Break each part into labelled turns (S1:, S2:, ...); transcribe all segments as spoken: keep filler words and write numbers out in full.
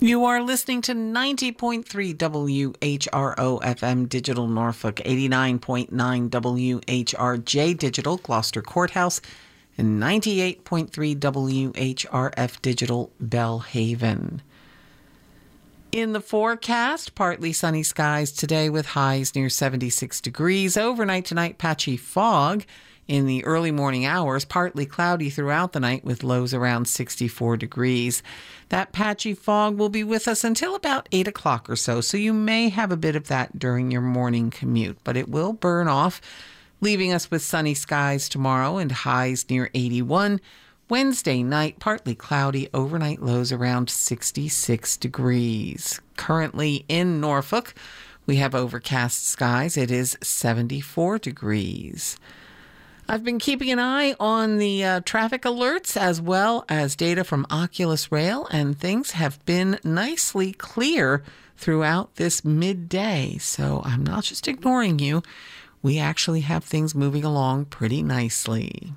S1: You are listening to ninety point three W H R O F M Digital Norfolk, eighty-nine point nine W H R J Digital Gloucester Courthouse, and ninety-eight point three W H R F Digital Belhaven. In the forecast, partly sunny skies today with highs near seventy-six degrees. Overnight tonight, patchy fog. In the early morning hours, partly cloudy throughout the night with lows around sixty-four degrees. That patchy fog will be with us until about eight o'clock or so, so you may have a bit of that during your morning commute, but it will burn off, leaving us with sunny skies tomorrow and highs near eighty-one. Wednesday night, partly cloudy, overnight lows around sixty-six degrees. Currently in Norfolk, we have overcast skies. It is seventy-four degrees. I've been keeping an eye on the uh, traffic alerts as well as data from Oculus Rail, and things have been nicely clear throughout this midday. So I'm not just ignoring you. We actually have things moving along pretty nicely.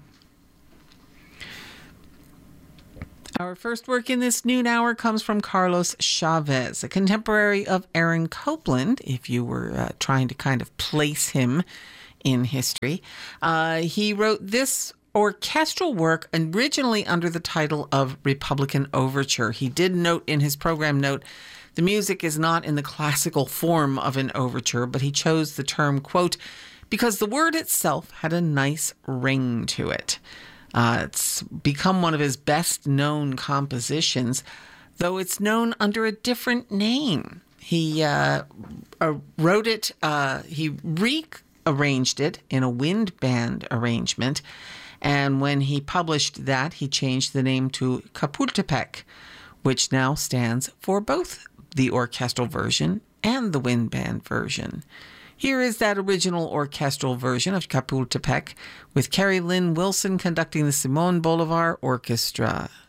S1: Our first work in this noon hour comes from Carlos Chavez, a contemporary of Aaron Copland, if you were uh, trying to kind of place him in history. Uh, he wrote this orchestral work originally under the title of Republican Overture. He did note in his program note, the music is not in the classical form of an overture, but he chose the term, quote, because the word itself had a nice ring to it. Uh, it's become one of his best-known compositions, though it's known under a different name. He uh, uh, wrote it, uh, he re- arranged it in a wind band arrangement, and when he published that, he changed the name to Chapultepec, which now stands for both the orchestral version and the wind band version. Here is that original orchestral version of Chapultepec with Carrie Lynn Wilson conducting the Simon Bolivar Orchestra.